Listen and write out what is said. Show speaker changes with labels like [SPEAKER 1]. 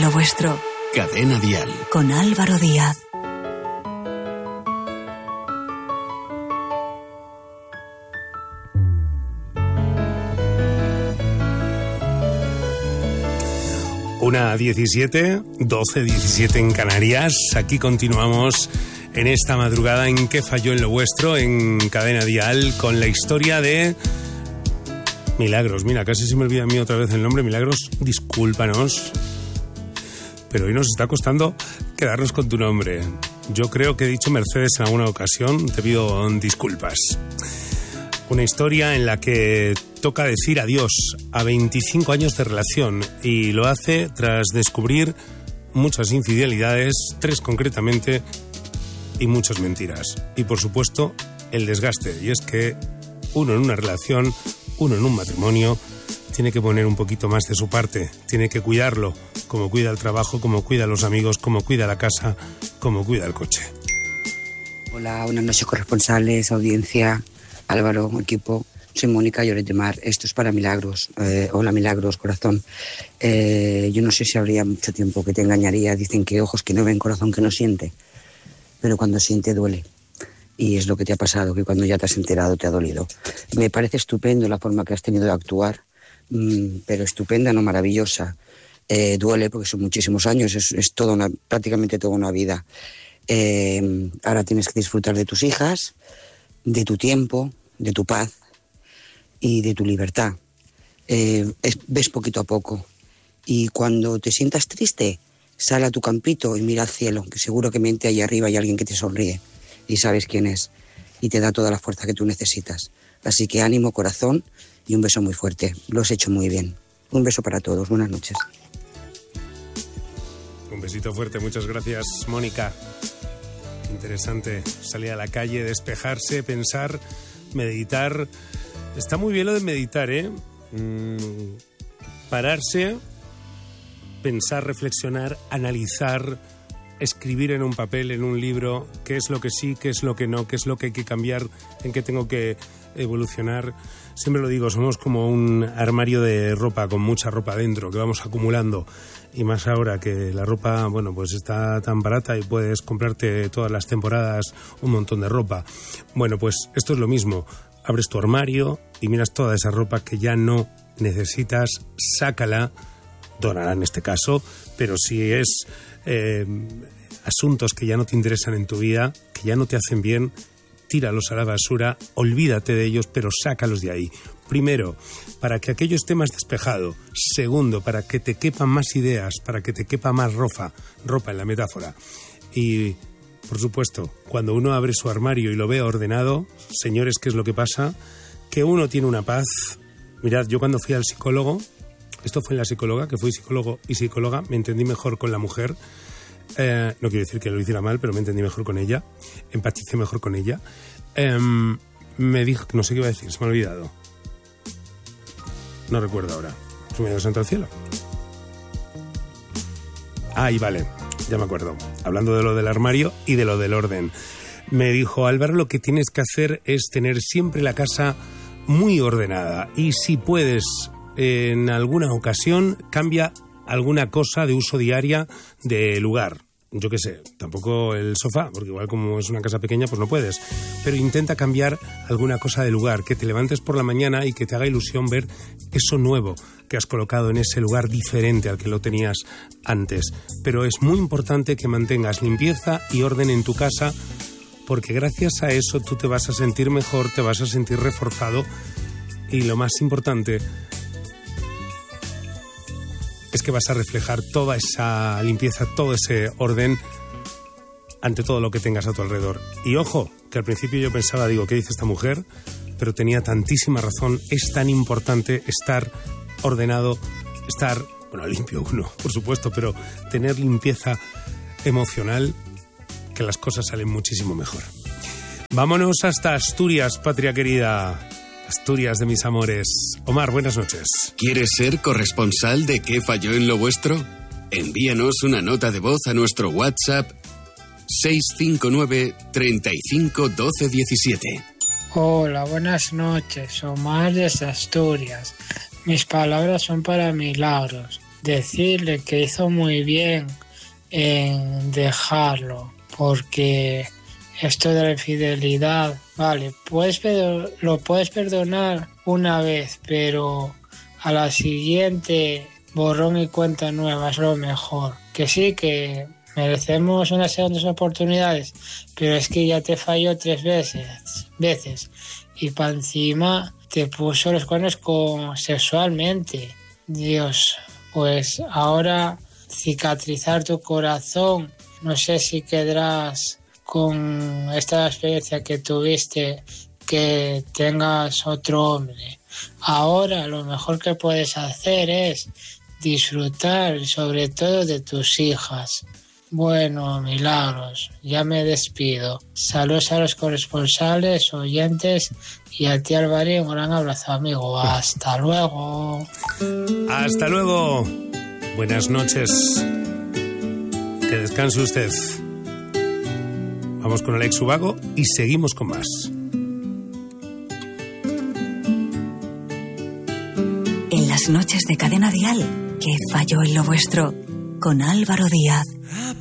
[SPEAKER 1] lo vuestro.
[SPEAKER 2] Cadena Dial.
[SPEAKER 1] Con Álvaro Díaz.
[SPEAKER 3] Una 17, 12:17 en Canarias. Aquí continuamos en esta madrugada en ¿Qué falló en lo vuestro? En Cadena Dial, con la historia de Milagros. Mira, casi se me olvida a mí otra vez el nombre. Milagros, discúlpanos, pero hoy nos está costando quedarnos con tu nombre. Yo creo que he dicho Mercedes en alguna ocasión, te pido disculpas. Una historia en la que toca decir adiós a 25 años de relación, y lo hace tras descubrir muchas infidelidades, 3 concretamente, y muchas mentiras. Y por supuesto, el desgaste. Y es que uno en una relación, uno en un matrimonio, tiene que poner un poquito más de su parte, tiene que cuidarlo, como cuida el trabajo, como cuida a los amigos, como cuida la casa, como cuida el coche.
[SPEAKER 4] Hola, buenas noches, corresponsales, audiencia, Álvaro, equipo. Soy Mónica Lloret de Mar. Esto es para Milagros. Hola, Milagros, corazón. Yo no sé si habría mucho tiempo que te engañaría. Dicen que ojos que no ven, corazón que no siente. Pero cuando siente duele. Y es lo que te ha pasado, que cuando ya te has enterado te ha dolido. Me parece estupendo la forma que has tenido de actuar, pero estupenda, no maravillosa. Duele porque son muchísimos años, es prácticamente toda una vida. Ahora tienes que disfrutar de tus hijas, de tu tiempo, de tu paz y de tu libertad. Ves poquito a poco. Y cuando te sientas triste, sal a tu campito y mira al cielo, que seguro que mente allá arriba hay alguien que te sonríe y sabes quién es y te da toda la fuerza que tú necesitas. Así que ánimo, corazón, y un beso muy fuerte. Lo has hecho muy bien. Un beso para todos. Buenas noches.
[SPEAKER 3] Un besito fuerte. Muchas gracias, Mónica. Interesante salir a la calle, despejarse, pensar, meditar. Está muy bien lo de meditar, ¿eh? Pararse, pensar, reflexionar, analizar, escribir en un papel, en un libro, qué es lo que sí, qué es lo que no, qué es lo que hay que cambiar, en qué tengo que evolucionar. Siempre lo digo, somos como un armario de ropa con mucha ropa dentro que vamos acumulando, y más ahora que la ropa, bueno, pues está tan barata y puedes comprarte todas las temporadas un montón de ropa. Bueno, pues esto es lo mismo. Abres tu armario y miras toda esa ropa que ya no necesitas, sácala, dónala en este caso, pero si es asuntos que ya no te interesan en tu vida, que ya no te hacen bien, tíralos a la basura, olvídate de ellos, pero sácalos de ahí. Primero, para que aquello esté más despejado. Segundo, para que te quepan más ideas, para que te quepa más ropa en la metáfora. Y, por supuesto, cuando uno abre su armario y lo ve ordenado, señores, ¿qué es lo que pasa? Que uno tiene una paz. Mirad, yo cuando fui al psicólogo, esto fue en la psicóloga, que fui psicólogo y psicóloga, me entendí mejor con la mujer. No quiero decir que lo hiciera mal, pero me entendí mejor con ella, empaticé mejor con ella. Me dijo, no sé qué iba a decir, se me ha olvidado. No recuerdo ahora. Se me dio santo al cielo. Y vale, ya me acuerdo. Hablando de lo del armario y de lo del orden. Me dijo, Álvaro, lo que tienes que hacer es tener siempre la casa muy ordenada. Y si puedes, en alguna ocasión, cambia alguna cosa de uso diaria de lugar. Yo qué sé, tampoco el sofá, porque igual como es una casa pequeña, pues no puedes. Pero intenta cambiar alguna cosa de lugar, que te levantes por la mañana y que te haga ilusión ver eso nuevo que has colocado en ese lugar diferente al que lo tenías antes. Pero es muy importante que mantengas limpieza y orden en tu casa, porque gracias a eso tú te vas a sentir mejor, te vas a sentir reforzado, y lo más importante es que vas a reflejar toda esa limpieza, todo ese orden ante todo lo que tengas a tu alrededor. Y ojo, que al principio yo pensaba, digo, ¿qué dice esta mujer? Pero tenía tantísima razón. Es tan importante estar ordenado, estar, bueno, limpio uno, por supuesto, pero tener limpieza emocional, que las cosas salen muchísimo mejor. Vámonos hasta Asturias, patria querida. Asturias de mis amores. Omar, buenas noches.
[SPEAKER 2] ¿Quieres ser corresponsal de ¿Qué falló en lo vuestro? Envíanos una nota de voz a nuestro WhatsApp 659 35 12 17.
[SPEAKER 5] Hola, buenas noches. Omar desde Asturias. Mis palabras son para Milagros. decirle que hizo muy bien en dejarlo, porque esto de la infidelidad, vale, lo puedes perdonar una vez, pero a la siguiente borrón y cuenta nueva es lo mejor. Que sí, que merecemos unas segundas oportunidades, pero es que ya te falló 3 veces y para encima te puso los cuernos sexualmente. Dios, pues ahora cicatrizar tu corazón, no sé si quedarás con esta experiencia que tuviste, que tengas otro hombre. Ahora lo mejor que puedes hacer es disfrutar sobre todo de tus hijas. Bueno, Milagros, ya me despido. Saludos a los corresponsales, oyentes y a ti, Alvarín, un gran abrazo, amigo. Hasta luego.
[SPEAKER 3] Hasta luego. Buenas noches. Que descanse usted. Vamos con Alex Ubago y seguimos con más.
[SPEAKER 1] En las noches de Cadena Dial, ¿qué falló en lo vuestro? Con Álvaro Díaz.